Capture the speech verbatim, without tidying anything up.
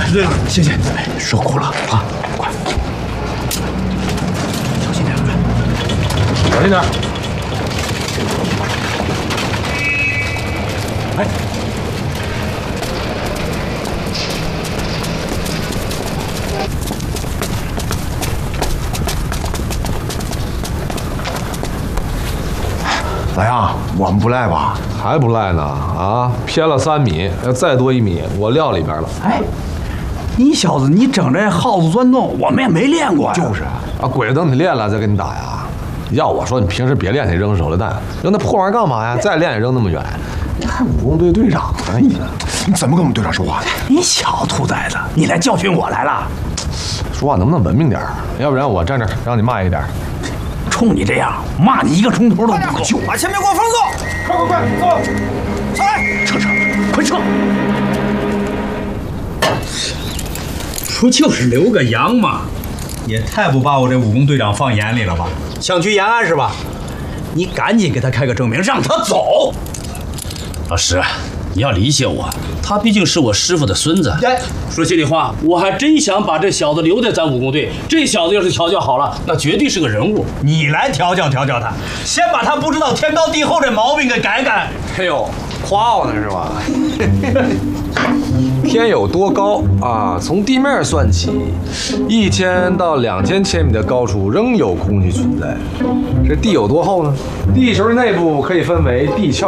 对了， 谢谢，哎，受苦了啊！快，小心点， 小心点。 哎。 咋样？我们不赖吧？ 还不赖呢啊！偏了三米，要再多一米，我撂里边了。 哎，你小子，你整这耗子钻洞，我们也没练过呀。 就是啊，鬼子等你练了再跟你打呀。要我说，你平时别练那扔手榴弹，扔那破玩意儿干嘛呀？再练也扔那么远。你还武工队队长呢？你你怎么跟我们队长说话的？ 你小兔崽子，你来教训我来了？ 说话能不能文明点？要不然我站这儿让你骂一点。 冲你这样，骂你一个钟头都不够。 把前面给我封住！ 快快快，走！ 上来！ 撤撤，快撤！不就是留个洋嘛，也太不把我这武工队长放眼里了吧？想去延安是吧？你赶紧给他开个证明，让他走。 老师，你要理解我，他毕竟是我师傅的孙子。说心里话，我还真想把这小子留在咱武工队。这小子要是调教好了，那绝对是个人物。 你来调教调教他，先把他不知道天高地厚这毛病给改改。 哎呦，夸我呢是吧？天有多高啊？从地面算起，一千到两千千米的高处仍有空气存在。这地有多厚呢？地球的内部可以分为地壳。